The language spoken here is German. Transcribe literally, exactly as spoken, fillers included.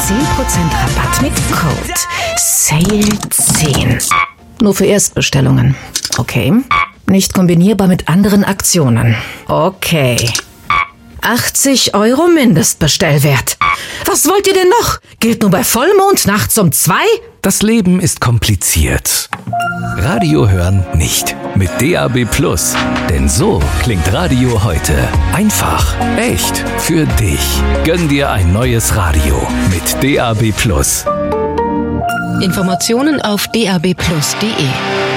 zehn Prozent Rabatt mit Code S A L E zehn. Nur für Erstbestellungen. Okay. Nicht kombinierbar mit anderen Aktionen. Okay. achtzig Euro Mindestbestellwert. Was wollt ihr denn noch? Gilt nur bei Vollmond nachts um zwei? Das Leben ist kompliziert. Radio hören nicht. Mit D A B Plus. Denn so klingt Radio heute. Einfach, echt, für dich. Gönn dir ein neues Radio mit D A B Plus. Informationen auf d a b plus punkt d e.